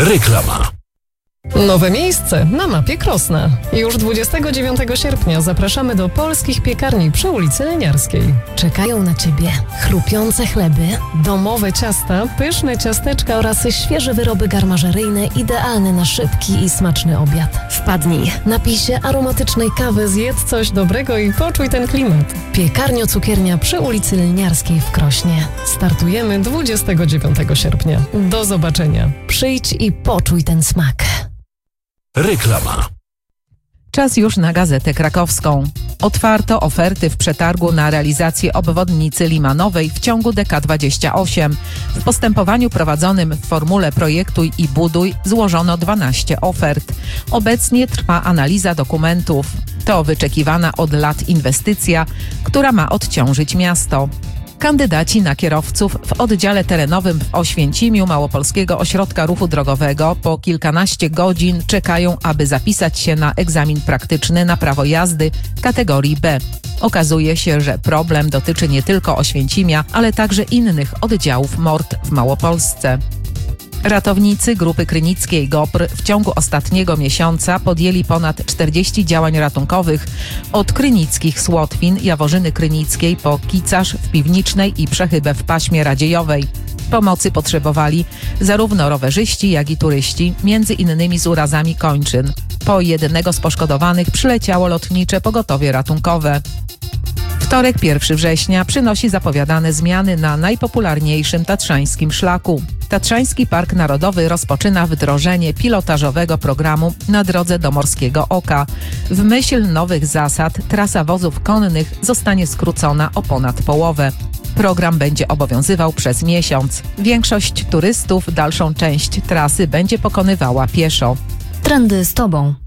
Reklama. Nowe miejsce na mapie Krosna. Już 29 sierpnia zapraszamy do polskich piekarni przy ulicy Leniarskiej. Czekają na Ciebie chrupiące chleby, Domowe ciasta, pyszne ciasteczka oraz świeże wyroby garmażeryjne idealne na szybki i smaczny obiad. Wpadnij, napij się aromatycznej kawy, zjedz coś dobrego i poczuj ten klimat. Piekarnio-cukiernia przy ulicy Leniarskiej w Krośnie. Startujemy 29 sierpnia. Do zobaczenia. Przyjdź i poczuj ten smak. Reklama. Czas już na Gazetę Krakowską. Otwarto oferty w przetargu na realizację obwodnicy Limanowej w ciągu DK28. W postępowaniu prowadzonym w formule Projektuj i Buduj złożono 12 ofert. Obecnie trwa analiza dokumentów. To wyczekiwana od lat inwestycja, która ma odciążyć miasto. Kandydaci na kierowców w oddziale terenowym w Oświęcimiu Małopolskiego Ośrodka Ruchu Drogowego po kilkanaście godzin czekają, aby zapisać się na egzamin praktyczny na prawo jazdy kategorii B. Okazuje się, że problem dotyczy nie tylko Oświęcimia, ale także innych oddziałów MORT w Małopolsce. Ratownicy Grupy Krynickiej GOPR w ciągu ostatniego miesiąca podjęli ponad 40 działań ratunkowych od Krynickich Słotwin, Jaworzyny Krynickiej po Kicarz w Piwnicznej i Przechybę w Paśmie Radziejowej. Pomocy potrzebowali zarówno rowerzyści, jak i turyści, między innymi z urazami kończyn. Po jednego z poszkodowanych przyleciało lotnicze pogotowie ratunkowe. Wtorek 1 września przynosi zapowiadane zmiany na najpopularniejszym tatrzańskim szlaku. Tatrzański Park Narodowy rozpoczyna wdrożenie pilotażowego programu na drodze do Morskiego Oka. W myśl nowych zasad trasa wozów konnych zostanie skrócona o ponad połowę. Program będzie obowiązywał przez miesiąc. Większość turystów dalszą część trasy będzie pokonywała pieszo. Trendy z Tobą.